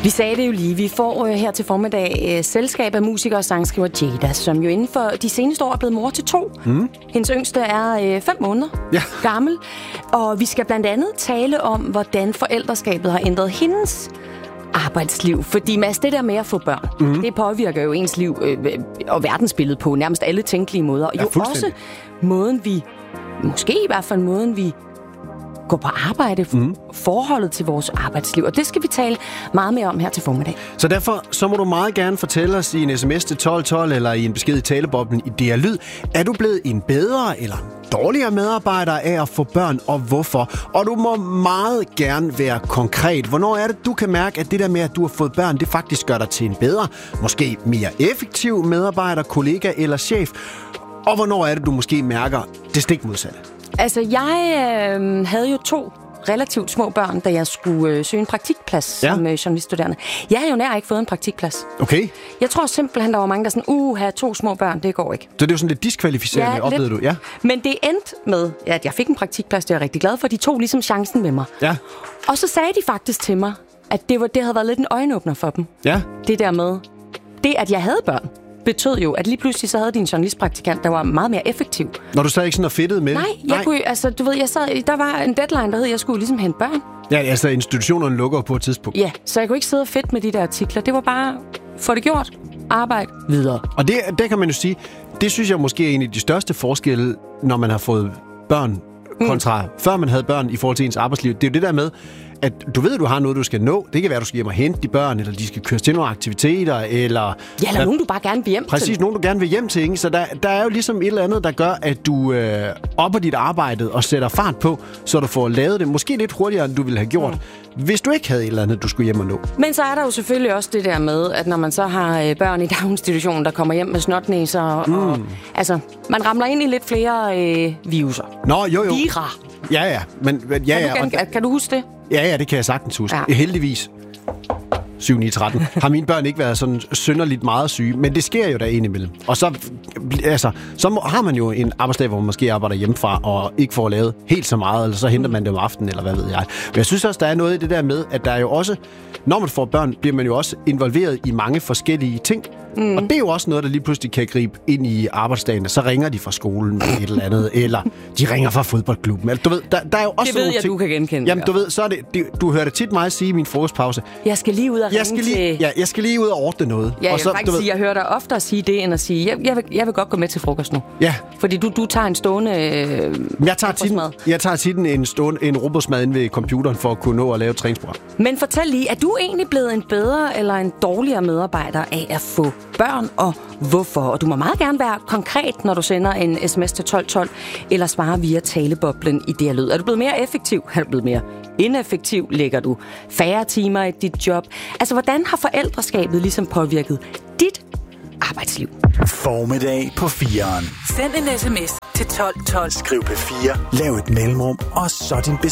Vi sagde det jo lige. Vi får her til formiddag selskab af musiker og sangskriver Jada, som jo inden for de seneste år er blevet mor til 2. Hendes yngste er 5 måneder gammel. Og vi skal blandt andet tale om, hvordan forældreskabet har ændret hendes arbejdsliv. Fordi Mads, det der med at få børn, det påvirker jo ens liv og verdensbillede på nærmest alle tænkelige måder. Jo også måden vi, måske i hvert fald måden vi gå på arbejde, forholdet til vores arbejdsliv. Og det skal vi tale meget mere om her til formiddag. Så derfor så må du meget gerne fortælle os i en sms til 1212 eller i en besked i taleboblen i DR Lyd. Er du blevet en bedre eller en dårligere medarbejder af at få børn, og hvorfor? Og du må meget gerne være konkret. Hvornår er det, du kan mærke, at det der med, at du har fået børn, det faktisk gør dig til en bedre, måske mere effektiv medarbejder, kollega eller chef? Og hvornår er det, du måske mærker det stik modsatte? Altså, jeg havde jo 2 relativt små børn, da jeg skulle søge en praktikplads som journaliststuderende. Jeg har jo nær ikke fået en praktikplads. Okay. Jeg tror simpelthen, der var mange, der sådan, have 2 små børn, det går ikke. Så det er jo sådan lidt diskvalificerende, oplevede du? Ja. Men det endte med, at jeg fik en praktikplads, det er jeg rigtig glad for. De tog ligesom chancen med mig. Ja. Og så sagde de faktisk til mig, at det havde været lidt en øjenåbner for dem. Ja. Det der med, det at jeg havde børn, betød jo, at lige pludselig så havde de en journalistpraktikant, der var meget mere effektiv. Når du stadig ikke sådan er fedtet med det? Nej, jeg kunne, altså, du ved, der var en deadline, der hed, jeg skulle ligesom hente børn. Ja, altså institutionerne lukker på et tidspunkt. Ja, så jeg kunne ikke sidde og fedt med de der artikler. Det var bare, få det gjort, arbejde videre. Og det kan man jo sige, det synes jeg måske er en af de største forskelle, når man har fået børn kontra før man havde børn i forhold til ens arbejdsliv. Det er jo det der med, at du ved, at du har noget, du skal nå. Det kan være, at du skal hjem og hente de børn, eller de skal køres til nogle aktiviteter, eller... Ja, eller nogen, du bare gerne vil hjem til. Præcis, nogen, du gerne vil hjem til, ikke? Så der er jo ligesom et eller andet, der gør, at du opper dit arbejde og sætter fart på, så du får lavet det måske lidt hurtigere, end du ville have gjort, hvis du ikke havde et eller andet, du skulle hjem og nå. Men så er der jo selvfølgelig også det der med, at når man så har børn i daginstitutionen, der kommer hjem med snotnæser, og altså, man ramler ind i lidt flere viruser. Nå, jo. Vira. Ja. Kan du huske det? Ja, det kan jeg sagtens huske. Ja. Heldigvis. 7-9-13. Har mine børn ikke været sådan synderligt meget syge, men det sker jo der indimellem. Og så har man jo en arbejdsdag, hvor man måske arbejder hjemmefra og ikke får lavet helt så meget, eller så henter man det om aftenen, eller hvad ved jeg. Men jeg synes også, der er noget i det der med, at der er jo også, når man får børn, bliver man jo også involveret i mange forskellige ting. Og det er jo også noget, der lige pludselig kan gribe ind i arbejdsdagen. Så ringer de fra skolen med et eller andet, eller de ringer fra fodboldklubben. Altså, du ved, der er jo også det ved jeg, ting, du kan genkende. Jamen, du ved, så er det, du hører det tit mig sige i min frokostpause. Jeg skal lige ud og ringe til... Ja, jeg skal lige ud og ordne noget. Ja, og så, jeg hører dig oftere sige det, end at sige, jeg vil godt gå med til frokost nu. Ja. Fordi du tager en stående jeg tager tit en robotsmad inde ved computeren for at kunne nå at lave et træningsprogram. Men fortæl lige, er du egentlig blevet en bedre eller en dårligere medarbejder af at få børn, og hvorfor? Og du må meget gerne være konkret, når du sender en sms til 1212, eller svarer via taleboblen i DR Lyd. Er du blevet mere effektiv? Er du blevet mere ineffektiv? Lægger du færre timer i dit job? Altså, hvordan har forældreskabet ligesom påvirket dit arbejdsliv? Formiddag på 4'eren. Send en sms til 1212. Skriv P4, lav et mellemrum, og så din besked.